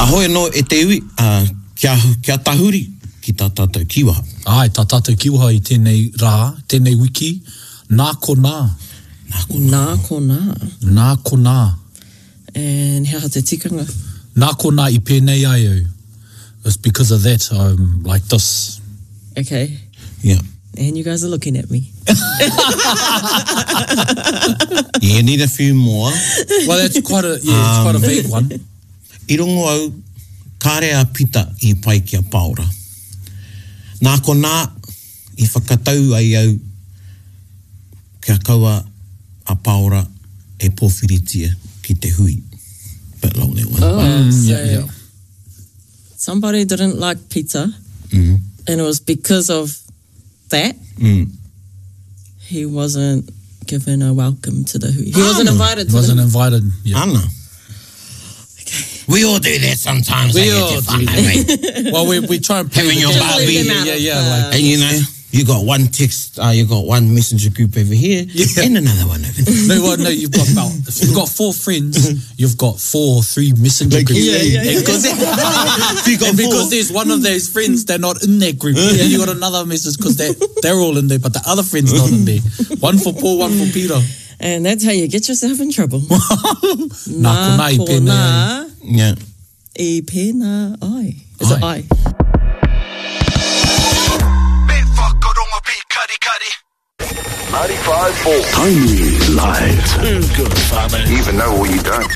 Ahoe no e te ui, kia tahuri ki tā tātou kiwaha. Ai, tā tātou kiwaha I tēnei rā, tēnei wiki, nā ko nā. Nā ko nā. Nā ko nā. And hea te tikanga? Nā ko nā I pēnei ai au. It's because of that I'm like this. Okay. Yeah. And you guys are looking at me. You need a few more. Well, that's quite a, it's quite a big one. I rongo au, kāre a pita I pai kia paora. Nā ko nā, I whakatau ai au, kia kaua a paora e pōwhiritia ki te hui. Bit long that one. Oh, so yeah. somebody didn't like pizza, Mm. and it was because of that he wasn't given a welcome to the hui. He wasn't invited to Wasn't the invited. Yeah. Ana. We all do that sometimes. We eh, all te whana, do mate. Well, we try and play Having the your game. barbie. Yeah. And you know, you got one text, you got one messenger group over here, and another one over there. No, you've got about, if you've got 4 friends, you've got 3 messenger groups. Yeah. And because there's one of those friends, they're not in that group. And you got another message because they're all in there, but the other friend's not in there. One for Paul, one for Peter. And that's how you get yourself in trouble. Nā ko nā Yeah. I pēnā ai. Is it ai? Me whakaronga pi kari kari. 95.4 Tiny lives. Good family. Even know what you don't.